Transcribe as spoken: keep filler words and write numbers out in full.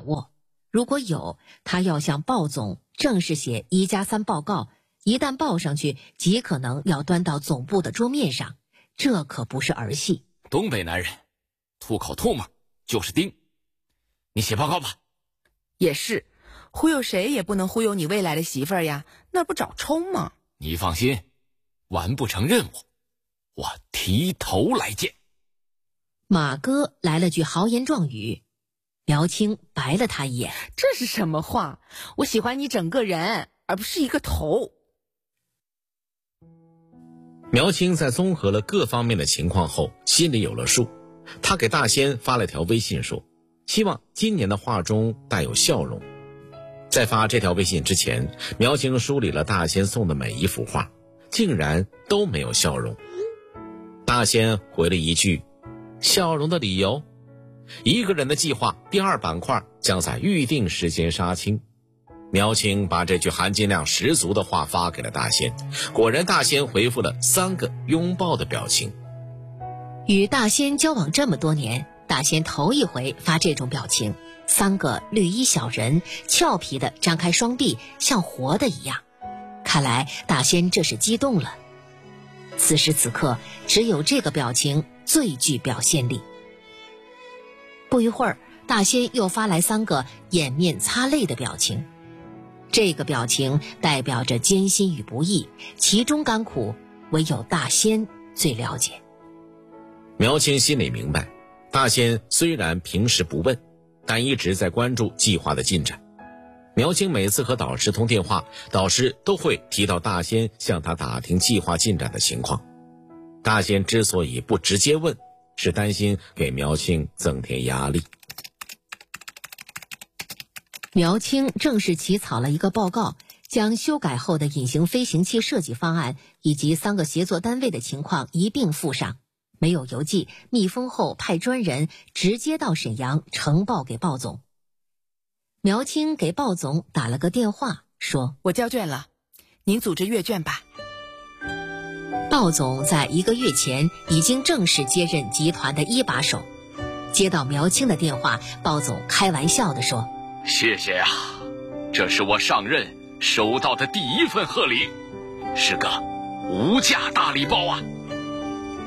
握。如果有，他要向鲍总正式写一加三报告，一旦报上去，极可能要端到总部的桌面上，这可不是儿戏。 东北男人，吐口唾沫就是钉。你写报告吧。 也是，忽悠谁也不能忽悠你未来的媳妇儿呀，那不找抽吗？ 你放心，完不成任务，我提头来见。 马哥来了句豪言壮语，苗青白了他一眼。 这是什么话？我喜欢你整个人，而不是一个头。 苗青在综合了各方面的情况后，心里有了数。他给大仙发了条微信说，希望今年的画中带有笑容。在发这条微信之前，苗青梳理了大仙送的每一幅画，竟然都没有笑容。大仙回了一句，笑容的理由，一个人的计划第二板块将在预定时间杀青。苗青把这句含金量十足的话发给了大仙，果然大仙回复了三个拥抱的表情。 与大仙交往这么多年，大仙头一回发这种表情，三个绿衣小人俏皮地张开双臂，像活的一样。看来大仙这是激动了。此时此刻，只有这个表情最具表现力。不一会儿，大仙又发来三个掩面擦泪的表情。这个表情代表着艰辛与不易，其中甘苦唯有大仙最了解。 苗青心里明白，大仙虽然平时不问，但一直在关注计划的进展。苗青每次和导师通电话，导师都会提到大仙向他打听计划进展的情况。大仙之所以不直接问，是担心给苗青增添压力。 苗青正式起草了一个报告，将修改后的隐形飞行器设计方案以及三个协作单位的情况一并附上，没有邮寄，密封后派专人直接到沈阳呈报给鲍总。苗青给鲍总打了个电话，说： 我交卷了，您组织阅卷吧。 鲍总在一个月前已经正式接任集团的一把手。接到苗青的电话，鲍总开玩笑地说： 谢谢呀，这是我上任收到的第一份贺礼，是个无价大礼包啊。